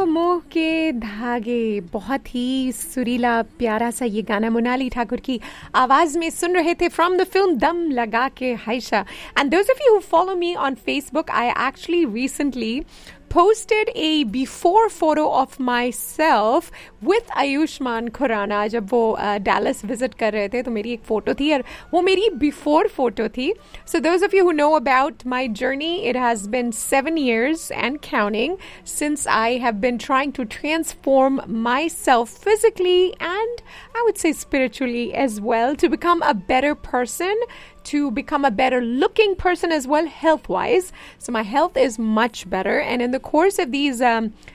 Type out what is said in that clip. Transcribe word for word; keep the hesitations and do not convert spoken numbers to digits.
मोह के धागे, बहुत ही सुरीला प्यारा सा ये गाना मोनाली ठाकुर की आवाज में सुन रहे थे फ्रॉम द फिल्म दम लगा के हाइशा. And those of you who follow me on Facebook, I actually recently posted a before photo of myself with Ayushmann Khurrana. जब वो डैलस विजिट कर रहे थे तो मेरी एक फ़ोटो थी और वो मेरी बिफोर फ़ोटो थी. So those of you who know about my journey, it has been seven years and counting since I have been trying to transform myself physically and I would say spiritually as well to become a better person, to become a better looking person as well, health wise. So my health is much better, and in the course of these um,